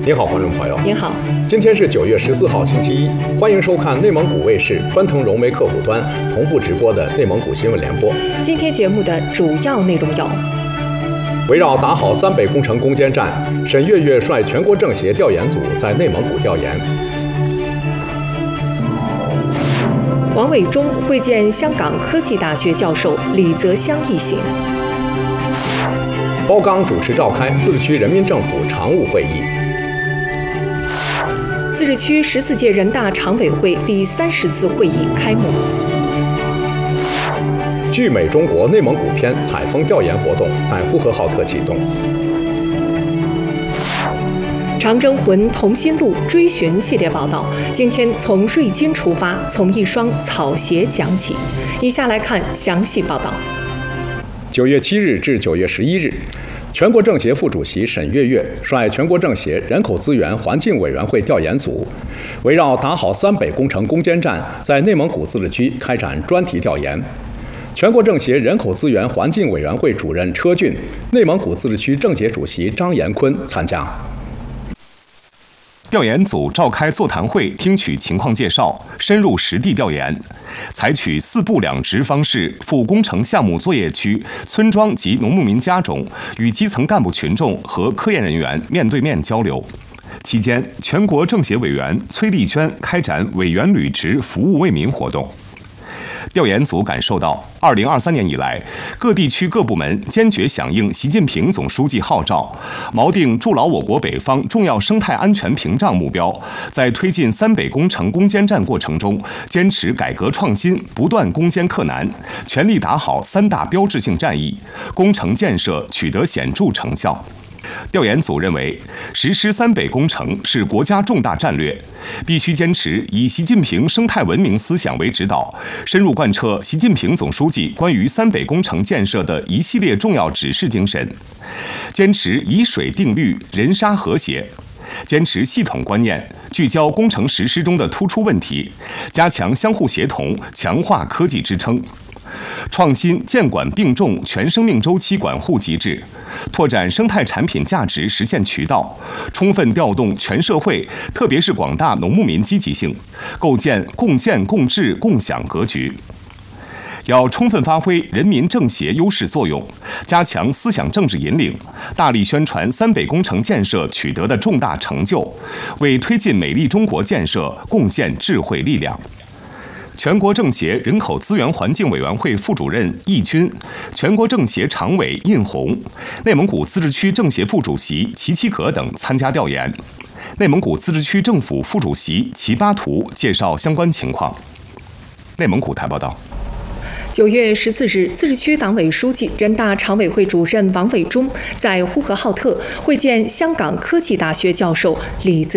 您好，观众朋友。 您好， 今天是9月14号，星期一，欢迎收看内蒙古卫视奔腾融媒客户端同步直播的内蒙古新闻联播。 今天节目的主要内容有： 围绕打好三北工程攻坚战，沈月月率全国政协调研组在内蒙古调研； 王伟忠会见香港科技大学教授李泽湘一行；包钢主持召开自治区人民政府常务会议；自治区14届人大常委会第30次会议开幕； 聚美中国内蒙古篇采风调研活动在呼和浩特启动； 长征魂同心路追寻系列报道，今天从瑞金出发，从一双草鞋讲起。以下来看详细报道。 9月7日至9月11日，全国政协副主席沈月月率全国政协人口资源环境委员会调研组，围绕打好三北工程攻坚战，在内蒙古自治区开展专题调研。全国政协人口资源环境委员会主任车俊、内蒙古自治区政协主席张延坤参加。 调研组召开座谈会，听取情况介绍，深入实地调研，采取4部2值方式赴工程项目作业区、村庄及农牧民家中，与基层干部群众和科研人员面对面交流。期间，全国政协委员崔丽娟开展委员履职服务为民活动。调研组感受到，2023年以来，各地区各部门坚决响应习近平总书记号召，锚定筑牢我国北方重要生态安全屏障目标，在推进三北工程攻坚战过程中，坚持改革创新，不断攻坚克难，全力打好3大标志性战役，工程建设取得显著成效。调研组认为，实施三北工程是国家重大战略，必须坚持以习近平生态文明思想为指导，深入贯彻习近平总书记关于三北工程建设的一系列重要指示精神，坚持以水定律、人沙和谐，坚持系统观念，聚焦工程实施中的突出问题，加强相互协同，强化科技支撑。创新建管并重全生命周期管护机制，拓展生态产品价值实现渠道，充分调动全社会，特别是广大农牧民积极性，构建共建共治共享格局。要充分发挥人民政协优势作用，加强思想政治引领，大力宣传三北工程建设取得的重大成就，为推进美丽中国建设贡献智慧力量。全国政协人口资源环境委员会副主任易军、全国政协常委印红、内蒙古自治区政协副主席齐齐可等参加调研。内蒙古自治区政府副主席齐巴图介绍相关情况。内蒙古台报道。 9月14日，自治区党委书记、人大常委会主任王伟忠在呼和浩特会见香港科技大学教授李泽